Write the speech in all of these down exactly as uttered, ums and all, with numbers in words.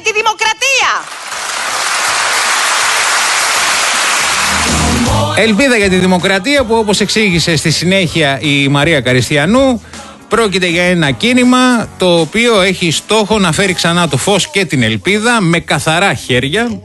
τη δημοκρατία. Ελπίδα για τη δημοκρατία που, όπως εξήγησε στη συνέχεια η Μαρία Καριστιανού, πρόκειται για ένα κίνημα το οποίο έχει στόχο να φέρει ξανά το φως και την ελπίδα με καθαρά χέρια.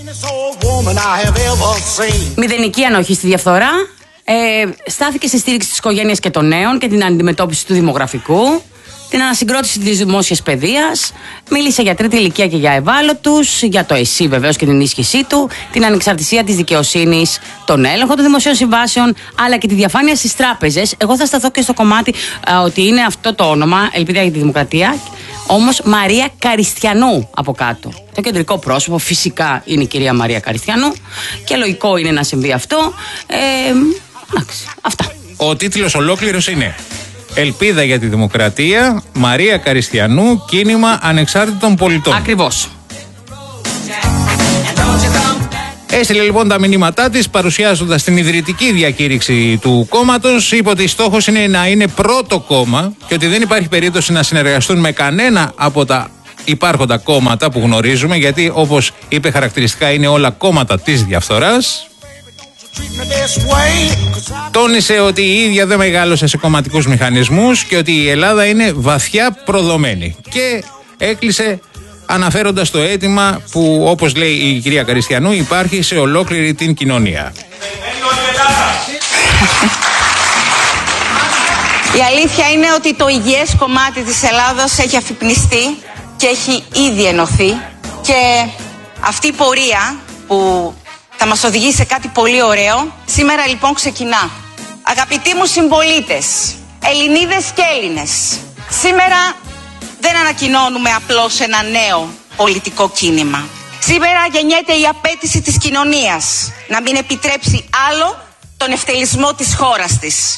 Μηδενική ανοχή στη διαφθορά. Ε, στάθηκε στη στήριξη της οικογένειας και των νέων και την αντιμετώπιση του δημογραφικού. Την ανασυγκρότηση της δημόσιας παιδείας. Μίλησε για τρίτη ηλικία και για ευάλωτους. Για το ΕΣΥ βεβαίως και την ενίσχυσή του. Την ανεξαρτησία της δικαιοσύνης. Τον έλεγχο των δημοσίων συμβάσεων. Αλλά και τη διαφάνεια στις τράπεζες. Εγώ θα σταθώ και στο κομμάτι α, ότι είναι αυτό το όνομα, Ελπίδα για τη Δημοκρατία. Όμως Μαρία Καριστιανού από κάτω. Το κεντρικό πρόσωπο φυσικά είναι η κυρία Μαρία Καριστιανού. Και λογικό είναι να συμβεί αυτό. Ε, εντάξει, αυτά. Ο τίτλος ολόκληρος είναι Ελπίδα για τη Δημοκρατία, Μαρία Καριστιανού, κίνημα ανεξάρτητων πολιτών. Ακριβώς. Έστειλε λοιπόν τα μηνύματά της παρουσιάζοντας την ιδρυτική διακήρυξη του κόμματος. Είπε ότι στόχος είναι να είναι πρώτο κόμμα και ότι δεν υπάρχει περίπτωση να συνεργαστούν με κανένα από τα υπάρχοντα κόμματα που γνωρίζουμε, γιατί όπως είπε χαρακτηριστικά είναι όλα κόμματα της διαφθοράς. Τόνισε ότι η ίδια δεν μεγάλωσε σε κομματικούς μηχανισμούς και ότι η Ελλάδα είναι βαθιά προδομένη. Και έκλεισε αναφέροντας το αίτημα που, όπως λέει η κυρία Καριστιανού, υπάρχει σε ολόκληρη την κοινωνία. Η αλήθεια είναι ότι το υγιές κομμάτι της Ελλάδος έχει αφυπνιστεί και έχει ήδη ενωθεί και αυτή η πορεία που θα μας οδηγήσει σε κάτι πολύ ωραίο σήμερα λοιπόν ξεκινά. Αγαπητοί μου συμπολίτες, Ελληνίδες και Έλληνες, σήμερα δεν ανακοινώνουμε απλώς ένα νέο πολιτικό κίνημα. Σήμερα γεννιέται η απέτηση της κοινωνίας να μην επιτρέψει άλλο τον ευτελισμό της χώρας της.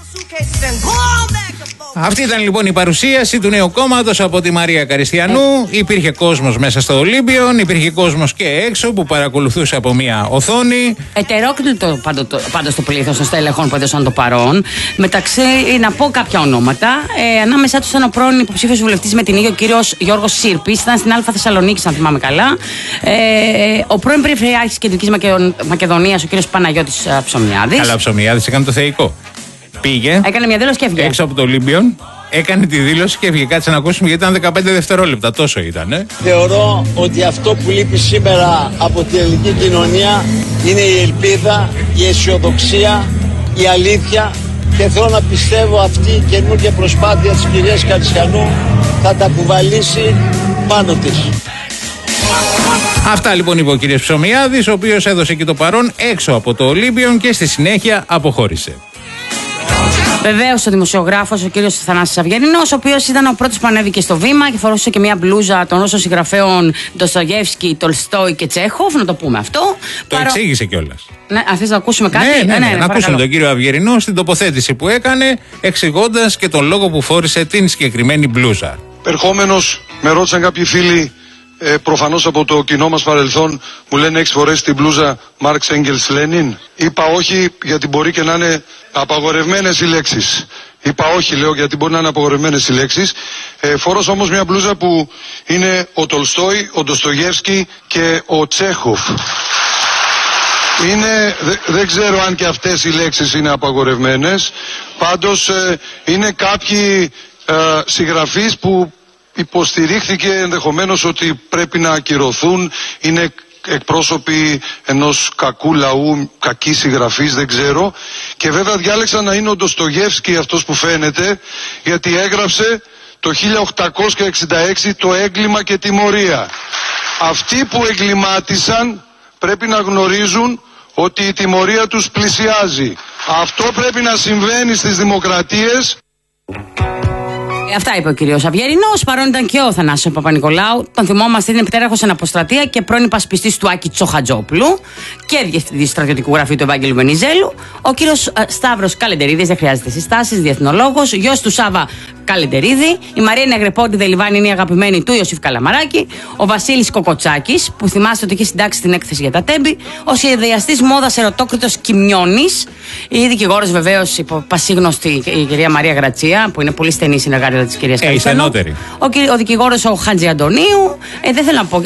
Αυτή ήταν λοιπόν η παρουσίαση του νέου κόμματος από τη Μαρία Καριστιανού. Υπήρχε κόσμος μέσα στο Ολύμπιον, υπήρχε κόσμος και έξω που παρακολουθούσε από μια οθόνη. Ετερόκλητο πάντως το πλήθος των στελεχών που έδωσαν το παρόν. Μεταξύ, να πω κάποια ονόματα. Ε, ανάμεσά του ήταν ο πρώην υποψήφιος βουλευτής με την ίδια, ο κύριος Γιώργος Σύρπης. Ήταν στην Α Θεσσαλονίκης, αν θυμάμαι καλά. Ε, ο πρώην Περιφερειάρχης Κεντρικής Μακεδονίας, ο κύριος Παναγιώτης Ψωμιάδης. Καλά, Ψωμιάδης έκανε το θεϊκό. Πήγε. Έκανε μια δήλωση και έφυγε. Έξω από το Ολύμπιον. Έκανε τη δήλωση και έφυγε. Κάτσε να ακούσουμε γιατί ήταν δεκαπέντε δευτερόλεπτα. Τόσο ήταν. Ε? Θεωρώ ότι αυτό που λείπει σήμερα από την ελληνική κοινωνία είναι η ελπίδα, η αισιοδοξία, η αλήθεια. Και θέλω να πιστεύω αυτή η καινούργια προσπάθεια της κυρίας Καριστιανού θα τα κουβαλήσει πάνω της. Αυτά λοιπόν είπε ο κύριος Ψωμιάδης, ο οποίος έδωσε και το παρόν έξω από το Ολύμπιον και στη συνέχεια αποχώρησε. Βεβαίως ο δημοσιογράφος, ο κύριος Θανάσης Αυγερινός, ο οποίος ήταν ο πρώτος που ανέβηκε στο βήμα και φορούσε και μια μπλούζα των Ρώσων συγγραφέων Ντοστογεύσκη, Τολστόι και Τσέχοφ, να το πούμε αυτό. Το Παρο... εξήγησε κιόλας. Ναι, αν θες να ακούσουμε κάτι. Ναι, ναι, ναι, ναι, ναι, να ακούσουμε τον κύριο Αυγερινό στην τοποθέτηση που έκανε, εξηγώντας και τον λόγο που φόρησε την συγκεκριμένη μπλούζα. Ερχόμενος, με ρώτησαν κάποιοι φίλοι, ε, προφανώς από το κοινό μας παρελθόν, μου λένε έχεις φορέσει την μπλούζα Μάρξ Έγγελς Λένιν. Είπα όχι, γιατί μπορεί και να είναι απαγορευμένες οι λέξεις. Είπα όχι, λέω, γιατί μπορεί να είναι απαγορευμένες οι λέξεις. Ε, φορώσα όμως μια μπλούζα που είναι ο Τολστόι, ο Ντοστογεύσκη και ο Τσέχοφ. Είναι, δε, δεν ξέρω αν και αυτές οι λέξεις είναι απαγορευμένες. Πάντως ε, είναι κάποιοι ε, συγγραφείς που υποστηρίχθηκε ενδεχομένως ότι πρέπει να ακυρωθούν. Είναι εκπρόσωποι ενός κακού λαού, κακή συγγραφής, δεν ξέρω. Και βέβαια διάλεξα να είναι ο Ντοστογεύσκη αυτός που φαίνεται, γιατί έγραψε το χίλια οκτακόσια εξήντα έξι το έγκλημα και τιμωρία. Αυτοί που εγκλημάτισαν πρέπει να γνωρίζουν ότι η τιμωρία τους πλησιάζει. Αυτό πρέπει να συμβαίνει στις δημοκρατίες. Αυτά είπε ο κύριος Αυγερινός. Παρόν ήταν και ο Θανάσης Παπα-Νικολάου. Τον θυμόμαστε, είναι πτέραχος εν αποστρατεία και πρώην υπασπιστής του Άκη Τσοχατζόπουλου και διευθυντής στρατιωτικού γραφείου του Ευάγγελου Βενιζέλου. Ο κύριος Σταύρος Καλεντερίδης, δεν χρειάζεται συστάσεις, διεθνολόγος. Γιος του Σάβα Καλεντερίδη. Η Μαρία Νεγρεπόντη Δελιβάνη είναι η αγαπημένη του Ιωσήφ Καλαμαράκη. Ο Βασίλης Κοκοτσάκης, που θυμάστε ότι είχε συντάξει την έκθεση για τα τέμπη. Ο σχεδιαστής μόδας Ερωτόκριτος Κιμιώνης. Η δικηγόρος βεβαίως, πασίγνωστη, η κυρία Μαρία Γρατσία, που είναι πολύ στενή συνεργάτη της κυρίας Καριστιανού. Ε, ο, ο δικηγόρος ο Χατζη Αντωνίου. Ε, δεν θέλω να πω.